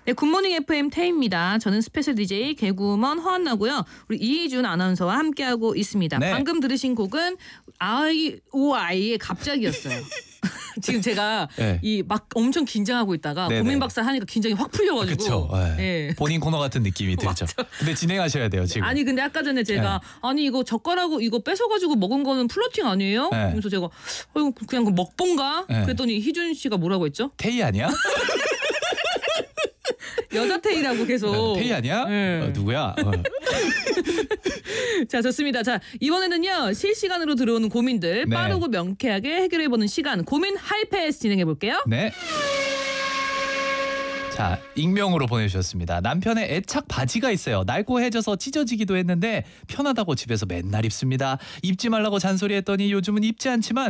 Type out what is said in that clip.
네, 굿모닝 FM 태입니다. 저는 스페셜 DJ 개구먼 허한나고요. 우리 이희준 아나운서와 함께하고 있습니다. 네. 방금 들으신 곡은 아이의 갑자기였어요. 지금 제가 네. 이 막 엄청 긴장하고 있다가 네네. 고민 박사 하니까 긴장이 확 풀려가지고. 그렇죠. 예. 본인 코너 같은 느낌이 들죠. 근데 진행하셔야 돼요 지금. 아니 근데 아까 전에 제가 아니 이거 젓가락 이거 뺏어가지고 먹은 거는 플러팅 아니에요? 네. 그래서 제가 이거 그냥 그 먹본가? 네. 그랬더니 희준 씨가 뭐라고 했죠? 태희 아니야? 여자 테이라고 계속. 태희 아니야? 네. 누구야? 자, 좋습니다. 자, 이번에는요. 실시간으로 들어오는 고민들 네. 빠르고 명쾌하게 해결해보는 시간 고민 하이패스 진행해볼게요. 네. 자, 익명으로 보내주셨습니다. 남편의 애착 바지가 있어요. 낡고해져서 찢어지기도 했는데 편하다고 집에서 맨날 입습니다. 입지 말라고 잔소리했더니 요즘은 입지 않지만